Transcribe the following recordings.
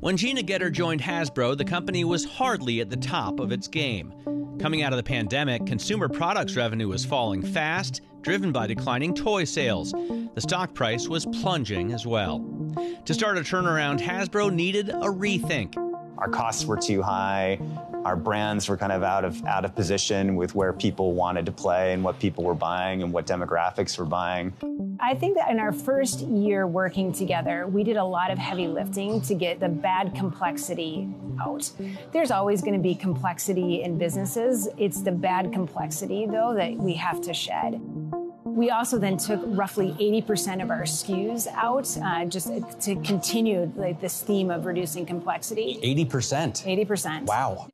When Gina Getter joined Hasbro, the company was hardly at the top of its game. Coming out of the pandemic, consumer products revenue was falling fast, driven by declining toy sales. The stock price was plunging as well. To start a turnaround, Hasbro needed a rethink. Our costs were too high. Our brands were kind of out of position with where people wanted to play and what people were buying and what demographics were buying. I think that in our first year working together, we did a lot of heavy lifting to get the bad complexity out. There's always going to be complexity in businesses. It's the bad complexity, though, that we have to shed. We also then took roughly 80% of our SKUs out just to continue this theme of reducing complexity. 80%? 80%. Wow.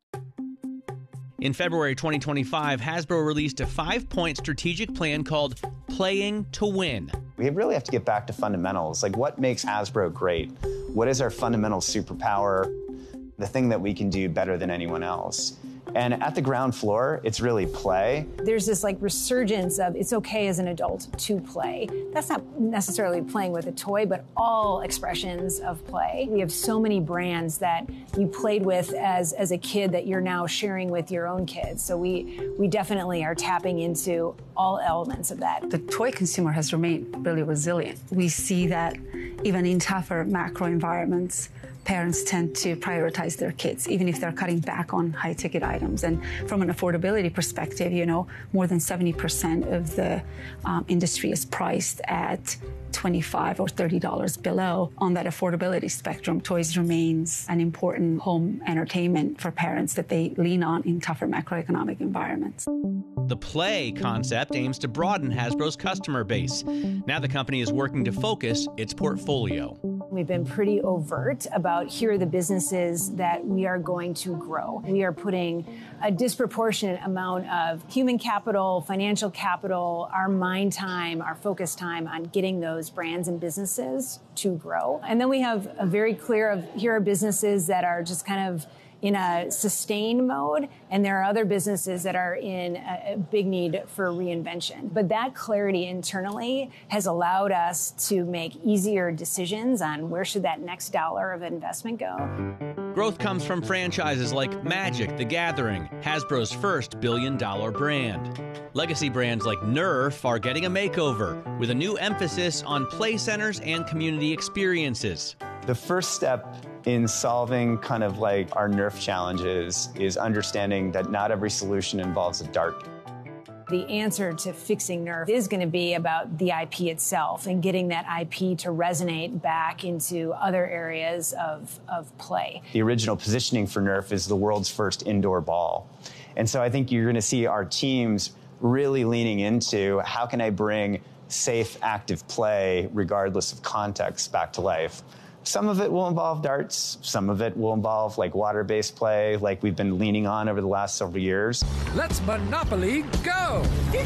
In February 2025, Hasbro released a 5-point strategic plan called Playing to Win. We really have to get back to fundamentals. Like, what makes Hasbro great? What is our fundamental superpower? The thing that we can do better than anyone else. And at the ground floor, it's really play. There's this resurgence of it's okay as an adult to play. That's not necessarily playing with a toy, but all expressions of play. We have so many brands that you played with as a kid that you're now sharing with your own kids. So we definitely are tapping into all elements of that. The toy consumer has remained really resilient. We see that even in tougher macro environments, parents tend to prioritize their kids, even if they're cutting back on high-ticket items. And from an affordability perspective, more than 70% of the industry is priced at $25 or $30 below. On that affordability spectrum, toys remains an important home entertainment for parents that they lean on in tougher macroeconomic environments. The Play concept aims to broaden Hasbro's customer base. Now the company is working to focus its portfolio. We've been pretty overt about here are the businesses that we are going to grow. We are putting a disproportionate amount of human capital, financial capital, our mind time, our focus time on getting those brands and businesses to grow. And then we have a very clear of here are businesses that are just kind of in a sustain mode, and there are other businesses that are in a big need for reinvention. But that clarity internally has allowed us to make easier decisions on where should that next dollar of investment go. Growth comes from franchises like Magic: The Gathering, Hasbro's first billion-dollar brand. Legacy brands like Nerf are getting a makeover with a new emphasis on play centers and community experiences. The first step in solving kind of our Nerf challenges is understanding that not every solution involves a dart. The answer to fixing Nerf is going to be about the IP itself and getting that IP to resonate back into other areas of play. The original positioning for Nerf is the world's first indoor ball. And so I think you're going to see our teams really leaning into how can I bring safe, active play, regardless of context, back to life. Some of it will involve darts. Some of it will involve water-based play like we've been leaning on over the last several years. Let's Monopoly go!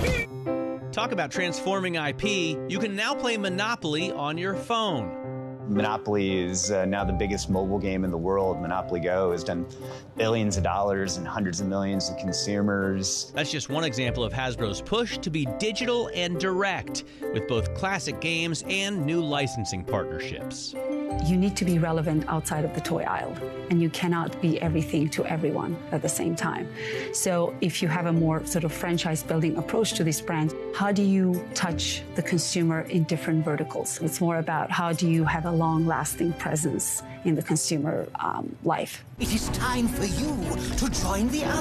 Talk about transforming IP. You can now play Monopoly on your phone. Monopoly is now the biggest mobile game in the world. Monopoly Go has done billions of dollars and hundreds of millions of consumers. That's just one example of Hasbro's push to be digital and direct with both classic games and new licensing partnerships. You need to be relevant outside of the toy aisle, and you cannot be everything to everyone at the same time. So if you have a more sort of franchise-building approach to these brands, how do you touch the consumer in different verticals? It's more about how do you have a long-lasting presence in the consumer life. It is time for you to join the